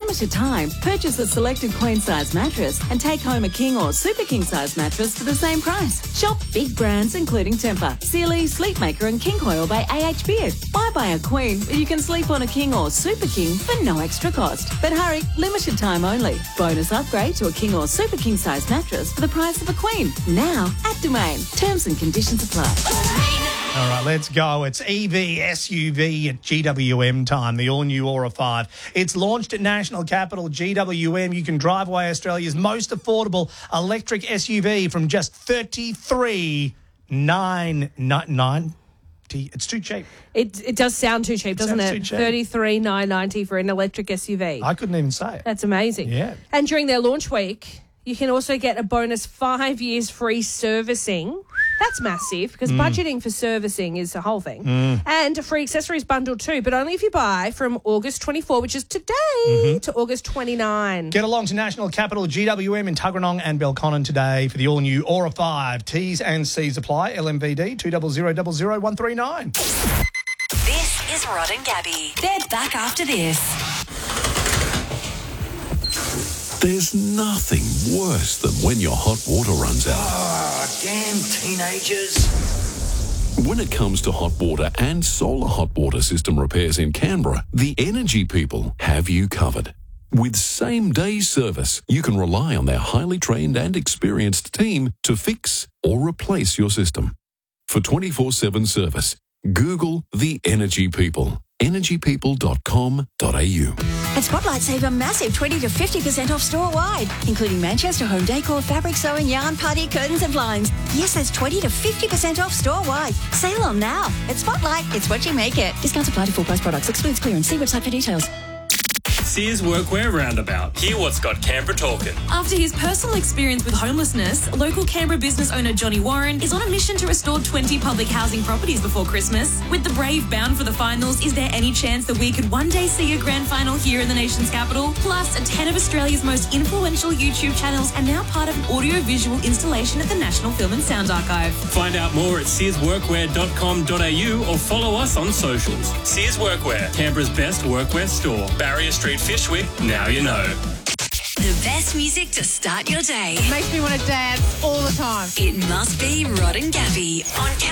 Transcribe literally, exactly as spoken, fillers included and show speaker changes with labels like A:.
A: limited time, purchase a selected queen-size mattress and take home a king or super king-size mattress for the same price. Shop big brands including Tempur, Sealy, Sleepmaker and King Coil by A H Beard. Why buy a queen when you can sleep on a king or super king for no extra cost? But hurry, limited time only. Bonus upgrade to a king or super king-size mattress for the price of a queen. Now at Domain. Terms and conditions apply.
B: All right, let's go. It's E V S U V at G W M time, the all-new Aura five. It's launched at National Capital G W M. You can drive away Australia's most affordable electric S U V from just thirty-three nine ninety. It's too cheap.
C: It it does sound too cheap, doesn't it? thirty-three nine ninety for an electric S U V.
B: I couldn't even say it.
C: That's amazing.
B: Yeah.
C: And during their launch week, you can also get a bonus five years free servicing. That's massive because mm. budgeting for servicing is a whole thing. Mm. And a free accessories bundle too, but only if you buy from August twenty-fourth, which is today, mm-hmm. to August twenty-ninth.
B: Get along to National Capital G W M in Tuggeranong and Belconnen today for the all-new Aura five. T's and C's apply. L M V D two zero zero zero zero one three nine.
D: This is Rod and Gabby. They're back after this.
E: There's nothing worse than when your hot water runs out.
F: Oh, damn teenagers.
E: When it comes to hot water and solar hot water system repairs in Canberra, the Energy People have you covered. With same-day service, you can rely on their highly trained and experienced team to fix or replace your system. For twenty-four seven service, Google the Energy People. energy people dot com dot a u.
G: At Spotlight, save a massive twenty to fifty percent off store-wide, including Manchester home decor, fabric sewing, yarn, putty, curtains and blinds. Yes, that's twenty to fifty percent off store-wide. Sale on now. At Spotlight, it's what you make it. Discounts apply to full-price products. Excludes clearance. See website for details.
H: Sears Workwear Roundabout. Hear what's got Canberra talking.
I: After his personal experience with homelessness, local Canberra business owner Johnny Warren is on a mission to restore twenty public housing properties before Christmas. With the Brave bound for the finals, is there any chance that we could one day see a grand final here in the nation's capital? Plus, ten of Australia's most influential YouTube channels are now part of an audio-visual installation at the National Film and Sound Archive.
H: Find out more at sears workwear dot com dot a u or follow us on socials. Sears Workwear, Canberra's best workwear store. Barrier Street, Fishwick, now you know.
D: The best music to start your day.
C: Makes me want to dance all the time.
D: It must be Rod and Gabby on